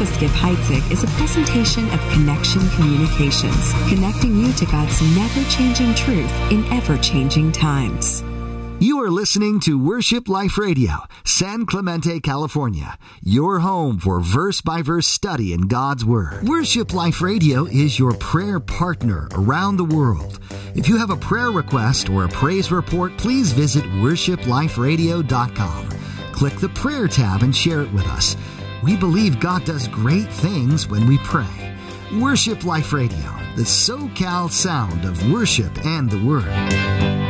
with Skip Heitzig is a presentation of Connection Communications, connecting you to God's never-changing truth in ever-changing times. You are listening to Worship Life Radio, San Clemente, California, your home for verse-by-verse study in God's Word. Worship Life Radio is your prayer partner around the world. If you have a prayer request or a praise report, please visit worshipliferadio.com. Click the prayer tab and share it with us. We believe God does great things when we pray. Worship Life Radio, the SoCal sound of worship and the Word.